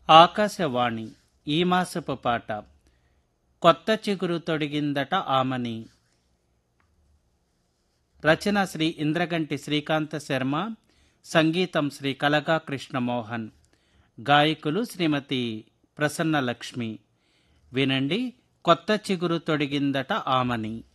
ఆకాశవాణి ఈ మాసపు పాట కొత్త చిగురు తొడిగిందట ఆమని. రచన శ్రీ ఇంద్రగంటి శ్రీకాంత శర్మ, సంగీతం శ్రీ కలగా కృష్ణమోహన్, గాయకులు శ్రీమతి ప్రసన్నలక్ష్మి. వినండి, కొత్త చిగురు తొడిగిందట ఆమని.